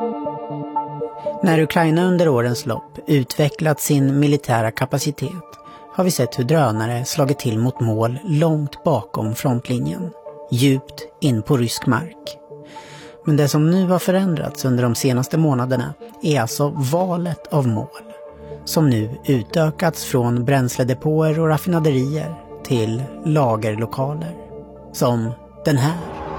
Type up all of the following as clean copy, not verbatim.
När Ukraina under årens lopp utvecklat sin militära kapacitet har vi sett hur drönare slagit till mot mål långt bakom frontlinjen, djupt in på rysk mark. Men det som nu har förändrats under de senaste månaderna är alltså valet av mål, som nu utökats från bränsledepåer och raffinaderier till lagerlokaler, som den här.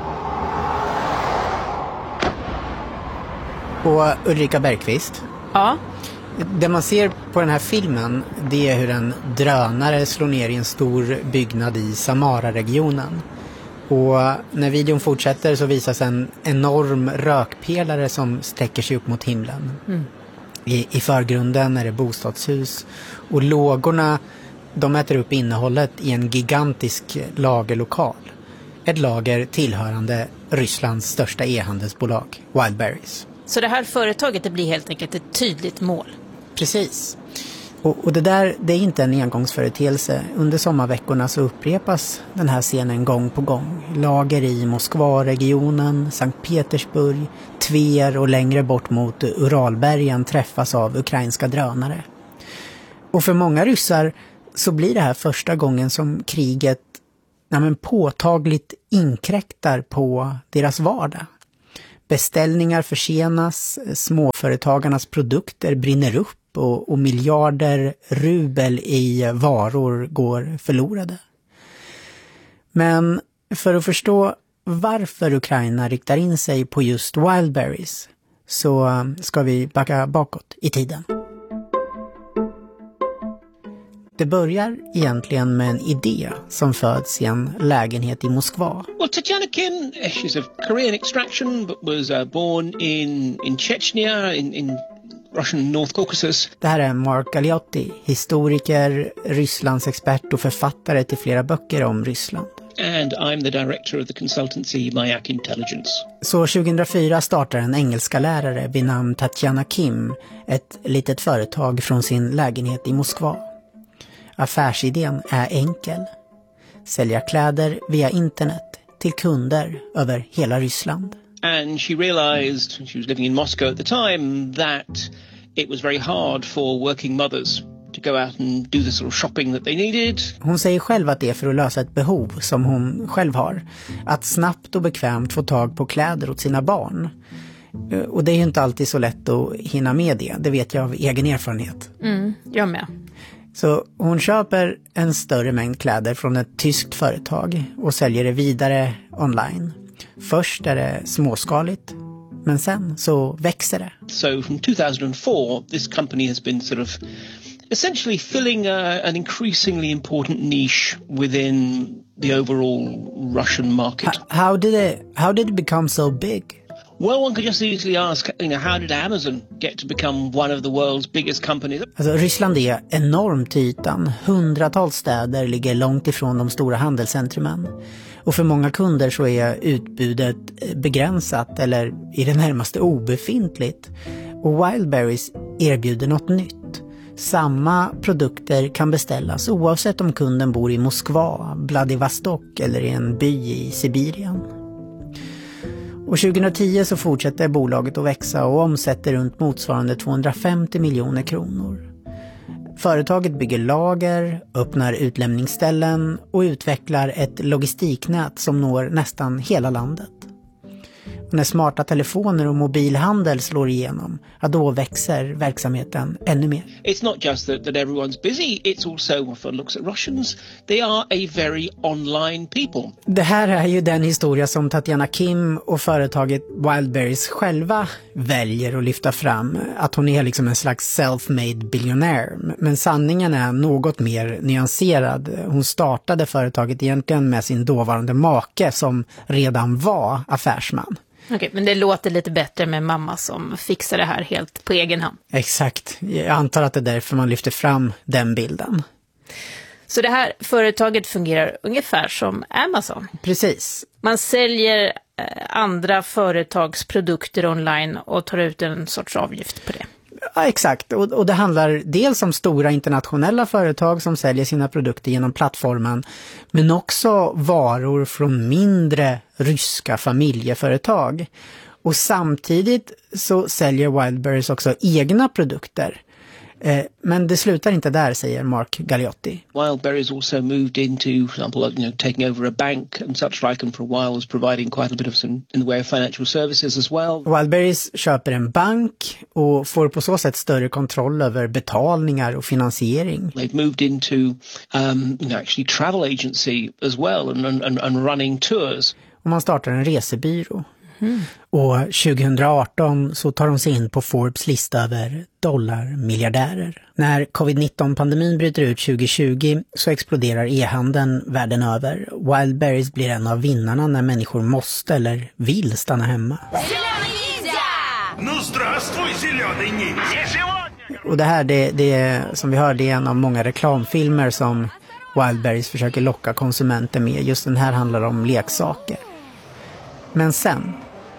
Och Ulrika Bergqvist. Ja. Det man ser på den här filmen, det är hur en drönare slår ner i en stor byggnad i Samara-regionen. Och när videon fortsätter så visas en enorm rökpelare som sträcker sig upp mot himlen. I förgrunden är det bostadshus. Och lågorna, de äter upp innehållet i en gigantisk lagerlokal. Ett lager tillhörande Rysslands största e-handelsbolag, Wildberries. Så det här företaget, det blir helt enkelt ett tydligt mål. Precis. Och det där, det är inte en engångsföreteelse. Under sommarveckorna så upprepas den här scenen gång på gång. Lager i Moskva-regionen, Sankt Petersburg, Tver och längre bort mot Uralbergen träffas av ukrainska drönare. Och för många ryssar så blir det här första gången som kriget påtagligt inkräktar på deras vardag. Beställningar försenas, småföretagarnas produkter brinner upp och miljarder rubel i varor går förlorade. Men för att förstå varför Ukraina riktar in sig på just Wildberries så ska vi backa bakåt i tiden. Det börjar egentligen med en idé som föds i en lägenhet i Moskva. Well, Tatyana Kim, she's of Korean extraction but was born in Chechnya in Russian North Caucasus. Det här är Mark Galeotti, historiker, Rysslands expert och författare till flera böcker om Ryssland. And I'm the director of the consultancy Mayak Intelligence. Så 2004 startar en engelska lärare vid namn Tatyana Kim ett litet företag från sin lägenhet i Moskva. Affärsidén är enkel. Sälja kläder via internet till kunder över hela Ryssland. And she realized, she was living in Moscow at the time, that it was very hard for working mothers to go out and do the sort of shopping that they needed. Hon säger själv att det är för att lösa ett behov som hon själv har. Att snabbt och bekvämt få tag på kläder åt sina barn. Och det är ju inte alltid så lätt att hinna med det. Det vet jag av egen erfarenhet. Jag med. Så hon köper en större mängd kläder från ett tyskt företag och säljer det vidare online. Först är det småskaligt, men sen så växer det. So from 2004, this company has been sort of essentially filling an increasingly important niche within the overall Russian market. How did it become so big? Well, one could just easily ask, how did Amazon get to become one of the world's biggest companies? Alltså, Ryssland är enormt ytan. Hundratals städer ligger långt ifrån de stora handelscentrumen. Och för många kunder så är utbudet begränsat eller i det närmaste obefintligt. Och Wildberries erbjuder något nytt. Samma produkter kan beställas oavsett om kunden bor i Moskva, Vladivostok eller i en by i Sibirien. Och 2010 så fortsätter bolaget att växa och omsätter runt motsvarande 250 miljoner kronor. Företaget bygger lager, öppnar utlämningsställen och utvecklar ett logistiknät som når nästan hela landet. Och när smarta telefoner och mobilhandel slår igenom, då växer verksamheten ännu mer. It's not just that everyone's busy, it's also, if one looks at Russians, they are a very online people. Det här är ju den historia som Tatyana Kim och företaget Wildberries själva väljer att lyfta fram. Att hon är liksom en slags self-made billionaire. Men sanningen är något mer nyanserad. Hon startade företaget egentligen med sin dåvarande make som redan var affärsman. Okej, men det låter lite bättre med mamma som fixar det här helt på egen hand. Exakt. Jag antar att det är därför man lyfter fram den bilden. Så det här företaget fungerar ungefär som Amazon. Precis. Man säljer andra företags produkter online och tar ut en sorts avgift på det. Ja, exakt. Och det handlar dels om stora internationella företag som säljer sina produkter genom plattformen, men också varor från mindre ryska familjeföretag. Och samtidigt så säljer Wildberries också egna produkter. Men det slutar inte där, säger Mark Galeotti. Wildberries also moved into, for example, taking over a bank and such like, and for a while was providing quite a bit of in the way of financial services as well. Wildberries köper en bank och får på så sätt större kontroll över betalningar och finansiering. They've moved into actually travel agency as well and running tours. Och man startar en resebyrå. Och 2018 så tar de sig in på Forbes lista över dollarmiljardärer. När covid-19-pandemin bryter ut 2020 så exploderar e-handeln världen över. Wildberries blir en av vinnarna när människor måste eller vill stanna hemma. Och det här, det som vi hörde, är en av många reklamfilmer som Wildberries försöker locka konsumenter med. Just den här handlar om leksaker. Men sen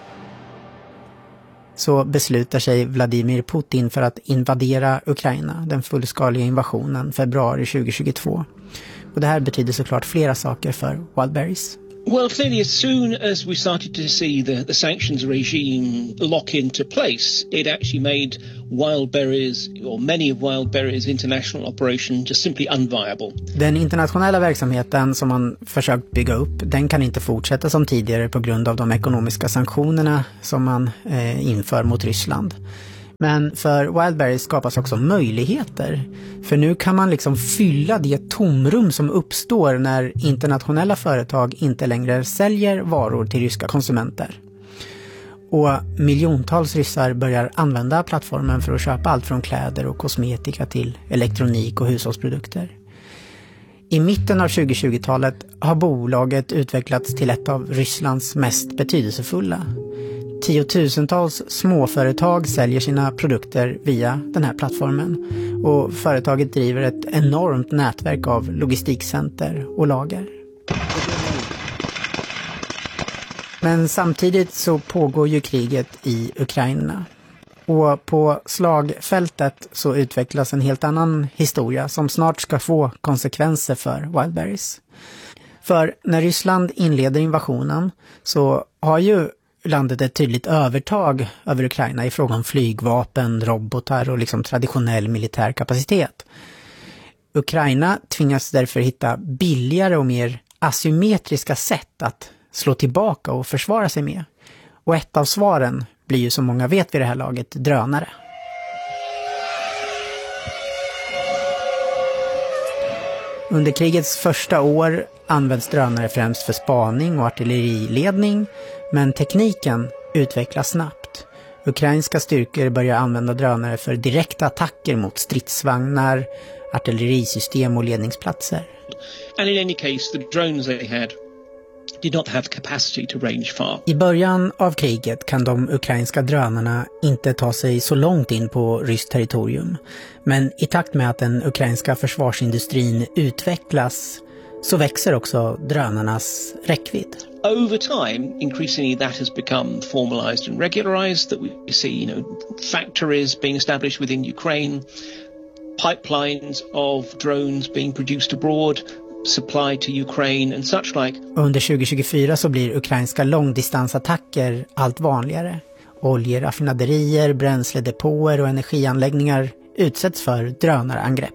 så beslutar sig Vladimir Putin för att invadera Ukraina, den fullskaliga invasionen, februari 2022. Och det här betyder såklart flera saker för Wildberries. Well, clearly, as soon as we started to see the sanctions regime lock into place, it actually made Wildberries, or many of Wildberries' international operation, just simply unviable. Den internationella verksamheten som man försökt bygga upp, den kan inte fortsätta som tidigare på grund av de ekonomiska sanktionerna som man inför mot Ryssland. Men för Wildberries skapas också möjligheter. För nu kan man liksom fylla det tomrum som uppstår när internationella företag inte längre säljer varor till ryska konsumenter. Och miljontals ryssar börjar använda plattformen för att köpa allt från kläder och kosmetika till elektronik och hushållsprodukter. I mitten av 2020-talet har bolaget utvecklats till ett av Rysslands mest betydelsefulla. Tiotusentals småföretag säljer sina produkter via den här plattformen och företaget driver ett enormt nätverk av logistikcenter och lager. Men samtidigt så pågår ju kriget i Ukraina. Och på slagfältet så utvecklas en helt annan historia som snart ska få konsekvenser för Wildberries. För när Ryssland inleder invasionen så har ju landet ett tydligt övertag över Ukraina i fråga om flygvapen, robotar och liksom traditionell militär kapacitet. Ukraina tvingas därför hitta billigare och mer asymmetriska sätt att slå tillbaka och försvara sig med. Och ett av svaren blir ju, som många vet vid det här laget, drönare. Under krigets första år används drönare främst för spaning och artilleriledning, men tekniken utvecklas snabbt. Ukrainska styrkor börjar använda drönare för direkta attacker mot stridsvagnar, artillerisystem och ledningsplatser. And in any case, the drones they had did not have capacity to range far. I början av kriget kan de ukrainska drönarna inte ta sig så långt in på ryskt territorium. Men i takt med att den ukrainska försvarsindustrin utvecklas så växer också drönarnas räckvidd. Over time, increasingly that has become formalized and regularized, that we see, factories being established within Ukraine, pipelines of drones being produced abroad, supply to Ukraine and such like. Under 2024 så blir ukrainska långdistansattacker allt vanligare. Oljeraffinaderier, bränsledepåer och energianläggningar utsätts för drönarangrepp.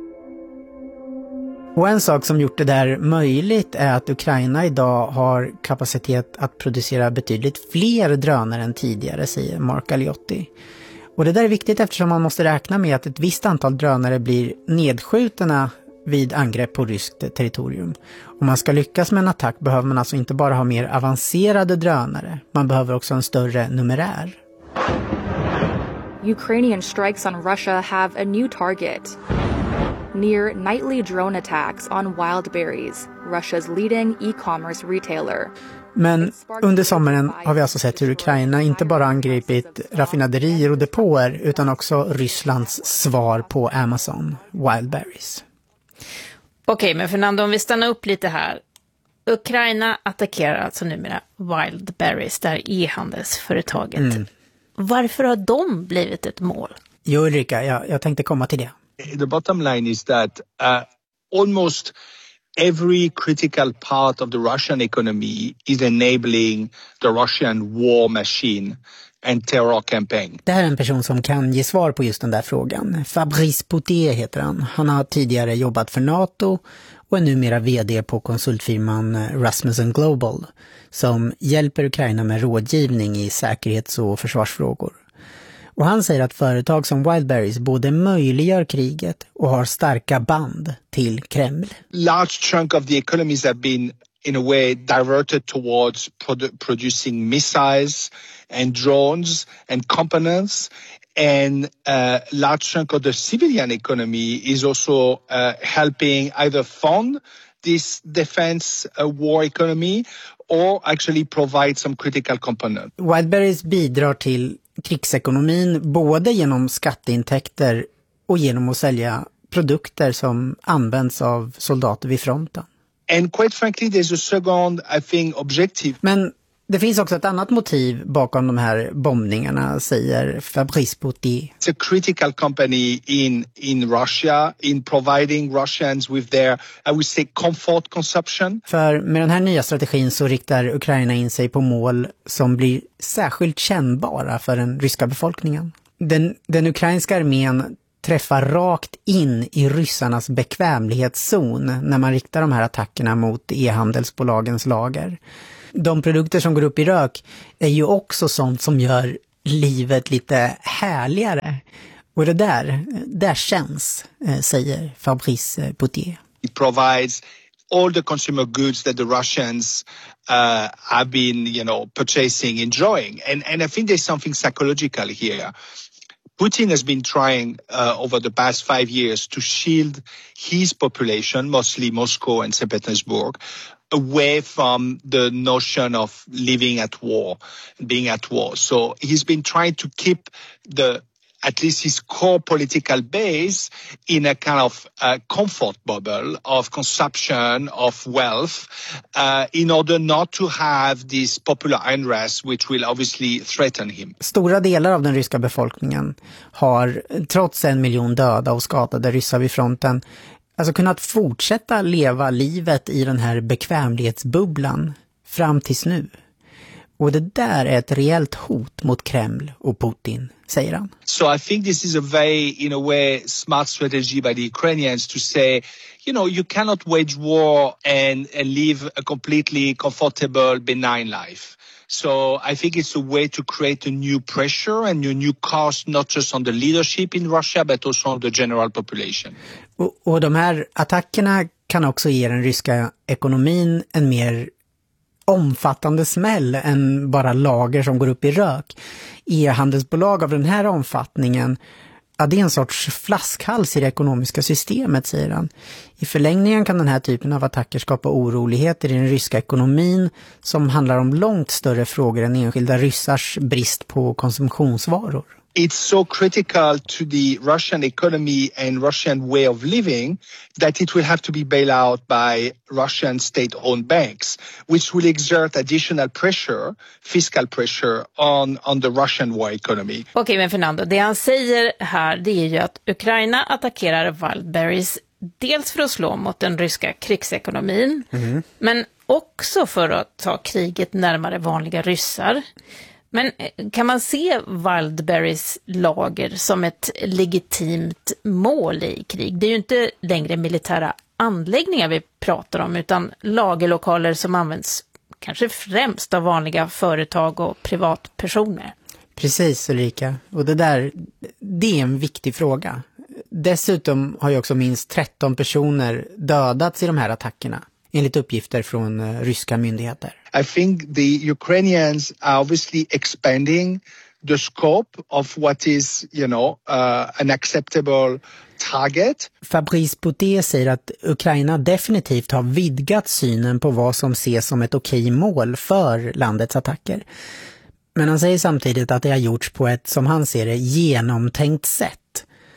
Och en sak som gjort det där möjligt är att Ukraina idag har kapacitet att producera betydligt fler drönare än tidigare, säger Mark Galeotti. Och det där är viktigt eftersom man måste räkna med att ett visst antal drönare blir nedskjutna vid angrepp på ryskt territorium. Om man ska lyckas med en attack behöver man alltså inte bara ha mer avancerade drönare, man behöver också en större numerär. Ukrainian strikes on Russia have a new target. Near nightly drone attacks on Wildberries, Russia's leading e-commerce retailer. Men under sommaren har vi alltså sett hur Ukraina inte bara angripit raffinaderier och depåer utan också Rysslands svar på Amazon, Wildberries. Okej, men Fernando, om vi stannar upp lite här. Ukraina attackerar alltså numera Wildberries, där e-handelsföretaget. Varför har de blivit ett mål? Jo, Ulrika, jag tänkte komma till det. The bottom line is that almost every critical part of the Russian economy is enabling the Russian war machine and terror campaign. Det här är en person som kan ge svar på just den där frågan. Fabrice Potier heter han. Han har tidigare jobbat för NATO och är numera vd på konsultfirman Rasmussen Global som hjälper Ukraina med rådgivning i säkerhets- och försvarsfrågor. Och han säger att företag som Wildberries både möjliggör kriget och har starka band till Kreml. Large chunk of the economies have been in a way diverted towards producing missiles and drones and components, and large chunk of the civilian economy is also helping either fund this defense war economy or actually provide some critical component. Wildberries bidrar till krigsekonomin både genom skatteintäkter och genom att sälja produkter som används av soldater vid fronten. And quite frankly, there's a second, I think, objective. Men det finns också ett annat motiv bakom de här bombningarna, säger Fabrice Potier. It's a critical company in Russia in providing Russians with their, I would say, comfort consumption. För med den här nya strategin så riktar Ukraina in sig på mål som blir särskilt kännbara för den ryska befolkningen. Den ukrainska armén träffar rakt in i ryssarnas bekvämlighetszon när man riktar de här attackerna mot e-handelsbolagens lager. De produkter som går upp i rök är ju också sånt som gör livet lite härligare. Och det där känns, säger Fabrice Potier. It provides all the consumer goods that the Russians have been, purchasing, enjoying. And I think there's something psychological here. Putin has been trying over the past 5 years to shield his population, mostly Moscow and St. Petersburg, away from the notion of living at war, being at war. So he's been trying to keep at least his core political base in a kind of comfort bubble of consumption, of wealth, in order not to have this popular unrest which will obviously threaten him. Stora delar av den ryska befolkningen har, trots 1 miljon döda och skadade ryssar vid fronten, alltså kunnat fortsätta leva livet i den här bekvämlighetsbubblan fram tills nu. Och det där är ett reellt hot mot Kreml och Putin, säger han. So I think this is a very, in a way, smart strategy by the Ukrainians to say, you cannot wage war and live a completely comfortable, benign life. So I think it's a way to create a new pressure and a new cost, not just on the leadership in Russia, but also on the general population. Och de här attackerna kan också ge den ryska ekonomin en mer omfattande smäll än bara lager som går upp i rök. E-handelsbolag av den här omfattningen, det är en sorts flaskhals i det ekonomiska systemet, säger han. I förlängningen kan den här typen av attacker skapa oroligheter i den ryska ekonomin som handlar om långt större frågor än enskilda ryssars brist på konsumtionsvaror. It's so critical to the Russian economy and Russian way of living that it will have to be bailed out by Russian state-owned banks, which will exert additional pressure, fiscal pressure on the Russian war economy. Okej, men Fernando, det han säger här, det är ju att Ukraina attackerar Wildberries dels för att slå mot den ryska krigsekonomin, men också för att ta kriget närmare vanliga ryssar. Men kan man se Wildberries lager som ett legitimt mål i krig? Det är ju inte längre militära anläggningar vi pratar om, utan lagerlokaler som används kanske främst av vanliga företag och privatpersoner. Precis, Ulrika. Och det är en viktig fråga. Dessutom har ju också minst 13 personer dödats i de här attackerna, enligt uppgifter från ryska myndigheter. I think the Ukrainians are obviously expanding the scope of what is, an acceptable target. Fabrice Potier säger att Ukraina definitivt har vidgat synen på vad som ses som ett okej mål för landets attacker. Men han säger samtidigt att det har gjorts på ett, som han ser det, genomtänkt sätt.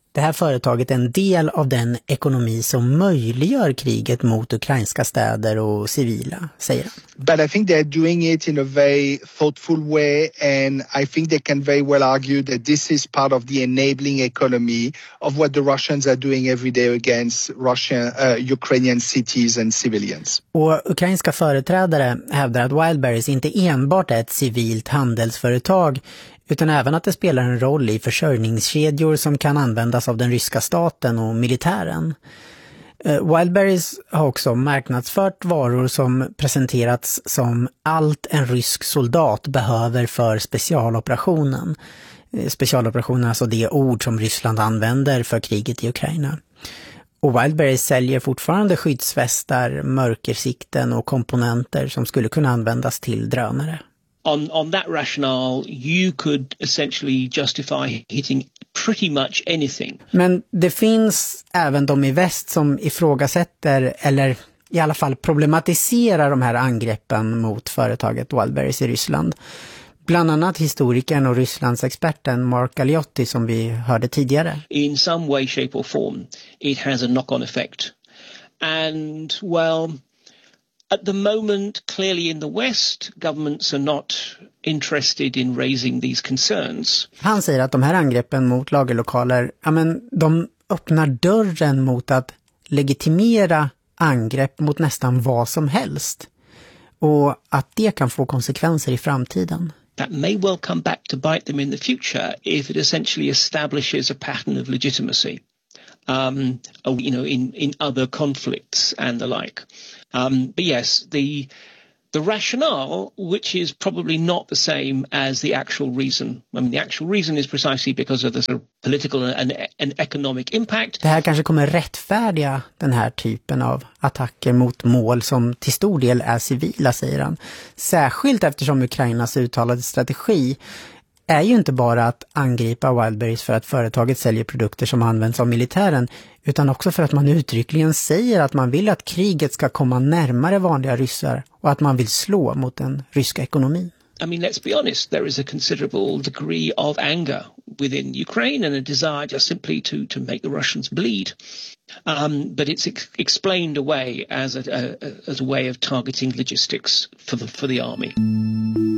Det här företaget är en del av den ekonomi som möjliggör kriget mot ukrainska städer och civila, säger han. But I think they're doing it in a very thoughtful way, and I think they can very well argue that this is part of the enabling economy of what the Russians are doing every day against Ukrainian cities and civilians. Och ukrainska företrädare hävdar att Wildberries inte enbart är ett civilt handelsföretag, utan även att det spelar en roll i försörjningskedjor som kan användas av den ryska staten och militären. Wildberries har också marknadsfört varor som presenterats som allt en rysk soldat behöver för specialoperationen. Specialoperationen är alltså det ord som Ryssland använder för kriget i Ukraina. Och Wildberries säljer fortfarande skyddsvästar, mörkersikten och komponenter som skulle kunna användas till drönare. On that rationale, you could essentially justify hitting pretty much anything. Men det finns även de i väst som ifrågasätter eller i alla fall problematiserar de här angreppen mot företaget Wildberries i Ryssland. Bland annat historikern och Rysslands experten Mark Galeotti som vi hörde tidigare. In some way, shape or form, it has a knock-on effect. And, well, at the moment, clearly in the West, governments are not interested in raising these concerns. Han säger att de här angreppen mot lagerlokaler, de öppnar dörren mot att legitimera angrepp mot nästan vad som helst. Och att det kan få konsekvenser i framtiden. That may well come back to bite them in the future if it essentially establishes a pattern of legitimacy, in other conflicts and the like. But yes, the rationale, which is probably not the same as the actual reason. I mean, the actual reason is precisely because of the sort of political and economic impact. Det här kanske kommer rättfärdiga den här typen av attacker mot mål som till stor del är civila, säger han. Särskilt eftersom Ukrainas uttalade strategi är ju inte bara att angripa Wildberries för att företaget säljer produkter som används av militären, utan också för att man uttryckligen säger att man vill att kriget ska komma närmare vanliga ryssar och att man vill slå mot den ryska ekonomin. I mean, let's be honest, there is a considerable degree of anger within Ukraine and a desire just simply to make the Russians bleed. But it's explained away as a way of targeting logistics for the army.